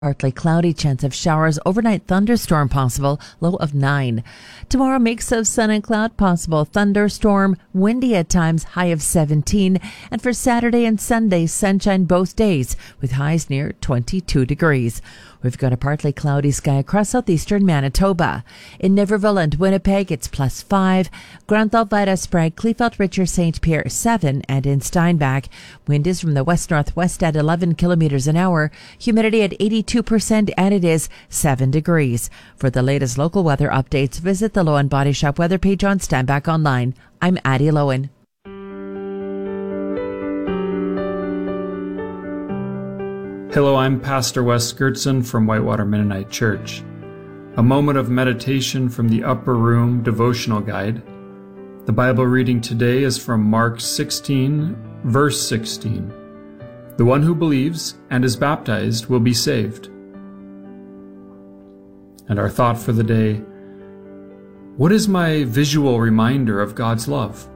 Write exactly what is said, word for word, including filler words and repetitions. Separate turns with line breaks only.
Partly cloudy, chance of showers, overnight thunderstorm possible, low of nine. Tomorrow, mix of sun and cloud possible, thunderstorm, windy at times, high of seventeen. And for Saturday and Sunday, sunshine both days with highs near twenty-two degrees. We've got a partly cloudy sky across southeastern Manitoba. In Niverville and Winnipeg, it's plus five. Grunthal, Vida, Sprague, Kleefeld, Richer, Saint Pierre, seven. And in Steinbach, wind is from the west-northwest at eleven kilometers an hour. Humidity at eighty-two percent, and it is seven degrees. For the latest local weather updates, visit the Lowen Body Shop weather page on Steinbach Online. I'm Addie Lowen.
Hello, I'm Pastor Wes Gertson from Whitewater Mennonite Church. A moment of meditation from the Upper Room Devotional Guide. The Bible reading today is from Mark sixteen, verse sixteen. The one who believes and is baptized will be saved. And our thought for the day: what is my visual reminder of God's love?